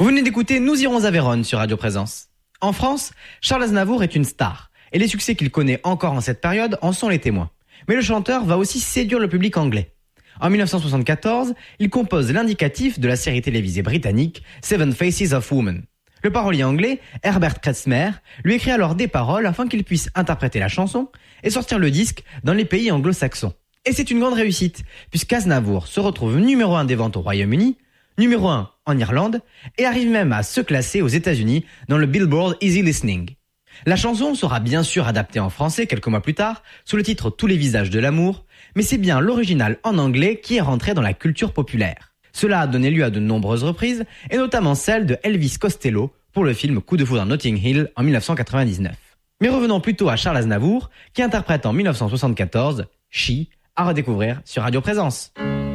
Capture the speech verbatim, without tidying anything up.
Vous venez d'écouter Nous irons à Vérone sur Radio Présence. En France, Charles Aznavour est une star, et les succès qu'il connaît encore en cette période en sont les témoins. Mais le chanteur va aussi séduire le public anglais. En dix-neuf cent soixante-quatorze, il compose l'indicatif de la série télévisée britannique Seven Faces of Woman. Le parolier anglais, Herbert Kretzmer, lui écrit alors des paroles afin qu'il puisse interpréter la chanson et sortir le disque dans les pays anglo-saxons. Et c'est une grande réussite, puisqu'Aznavour se retrouve numéro un des ventes au Royaume-Uni, numéro un en Irlande, et arrive même à se classer aux États-Unis dans le Billboard Easy Listening. La chanson sera bien sûr adaptée en français quelques mois plus tard, sous le titre Tous les visages de l'amour, mais c'est bien l'original en anglais qui est rentré dans la culture populaire. Cela a donné lieu à de nombreuses reprises, et notamment celle de Elvis Costello pour le film Coup de foudre à Notting Hill en dix-neuf cent quatre-vingt-dix-neuf. Mais revenons plutôt à Charles Aznavour, qui interprète en dix-neuf cent soixante-quatorze She, à redécouvrir sur Radio Présence.